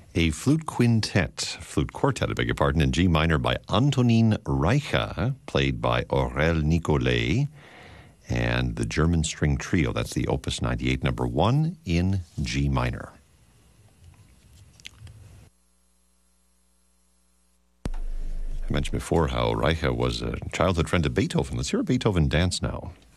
A flute quartet, I beg your pardon, in G minor by Antonin Reicha, played by Aurel Nicolet, and the German String Trio. That's the Opus 98, number 1 in G minor. I mentioned before how Reicha was a childhood friend of Beethoven. Let's hear a Beethoven dance now.